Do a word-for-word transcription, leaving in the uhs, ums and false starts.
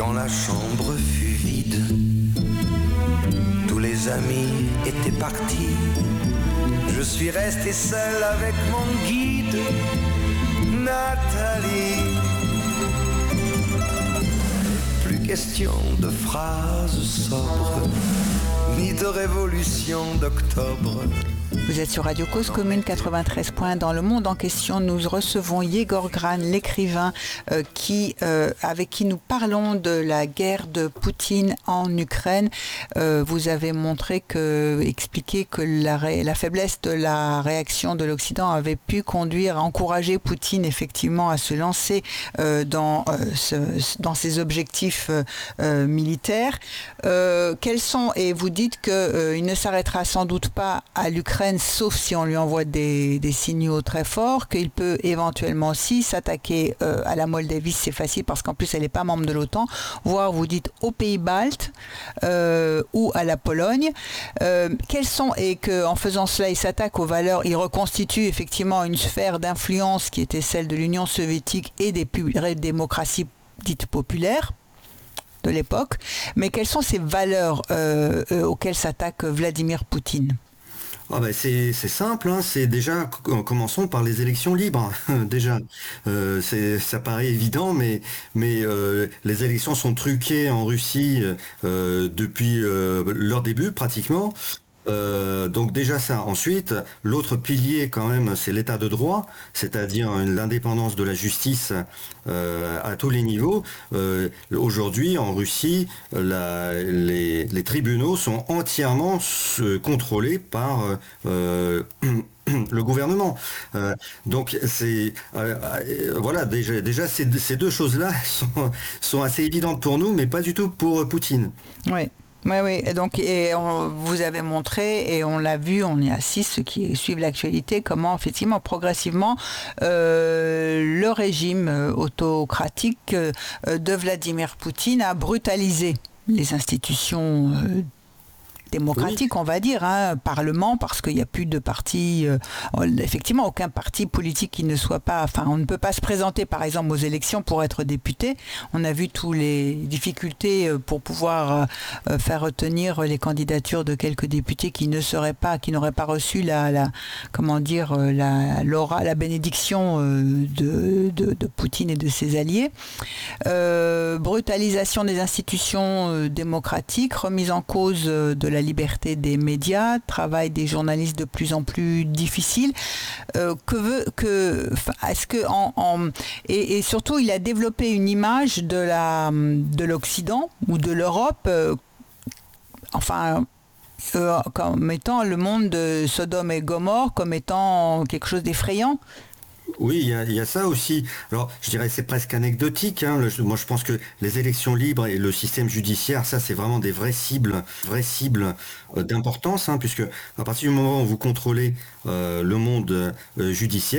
Quand la chambre fut vide, tous les amis étaient partis. Je suis resté seul avec mon guide, Nathalie. Plus question de phrases sobres, ni de révolution d'octobre. Vous êtes sur Radio Cause Commune quatre-vingt-treize points. Dans le monde en question, nous recevons Yegor Gran, l'écrivain, euh, qui, euh, avec qui nous parlons de la guerre de Poutine en Ukraine. Euh, vous avez montré que, expliqué que la, ré, la faiblesse de la réaction de l'Occident avait pu conduire à encourager Poutine effectivement à se lancer euh, dans, euh, ce, dans ses objectifs euh, euh, militaires. Euh, quels sont, et vous dites qu'il euh, ne s'arrêtera sans doute pas à l'Ukraine, sauf si on lui envoie des, des signaux très forts, qu'il peut éventuellement aussi s'attaquer euh, à la Moldavie, c'est facile parce qu'en plus elle n'est pas membre de l'OTAN, voire vous dites aux pays baltes euh, ou à la Pologne. Euh, quels sont, et qu'en faisant cela il s'attaque aux valeurs, il reconstitue effectivement une sphère d'influence qui était celle de l'Union soviétique et des démocraties dites populaires de l'époque, mais quelles sont ces valeurs euh, euh, auxquelles s'attaque Vladimir Poutine ? Ah ben c'est, c'est simple, hein, c'est déjà, commençons par les élections libres, déjà. Euh, c'est, ça paraît évident, mais, mais euh, les élections sont truquées en Russie euh, depuis euh, leur début, pratiquement. Euh, donc déjà ça. Ensuite, l'autre pilier quand même, c'est l'état de droit, c'est-à-dire l'indépendance de la justice euh, à tous les niveaux. Euh, aujourd'hui, en Russie, la, les, les tribunaux sont entièrement euh, contrôlés par euh, le gouvernement. Euh, donc c'est euh, euh, voilà, déjà, déjà ces, ces deux choses-là sont, sont assez évidentes pour nous, mais pas du tout pour Poutine. Oui. Oui, oui. Et donc, et on, vous avez montré, et on l'a vu, on y assiste, ceux qui suivent l'actualité, comment, effectivement, progressivement, euh, le régime autocratique euh, de Vladimir Poutine a brutalisé les institutions euh, démocratique, oui. On va dire, hein, parlement, parce qu'il n'y a plus de parti, euh, effectivement, aucun parti politique qui ne soit pas, enfin, on ne peut pas se présenter, par exemple, aux élections pour être député. On a vu toutes les difficultés pour pouvoir euh, faire retenir les candidatures de quelques députés qui ne seraient pas, qui n'auraient pas reçu la, la comment dire, la, l'aura, la bénédiction euh, de, de, de Poutine et de ses alliés. Euh, brutalisation des institutions euh, démocratiques, remise en cause euh, de la liberté des médias, travail des journalistes de plus en plus difficile. Euh, que veut que est-ce que en, en et, et surtout il a développé une image de la de l'Occident ou de l'Europe, euh, enfin euh, comme étant le monde de Sodome et Gomorrhe, comme étant quelque chose d'effrayant. Oui, il y a, il y a ça aussi. Alors, je dirais que c'est presque anecdotique. Hein. Le, moi, je pense que les élections libres et le système judiciaire, ça, c'est vraiment des vraies cibles, vraies cibles euh, d'importance, hein, puisque à partir du moment où vous contrôlez euh, le monde euh, judiciaire,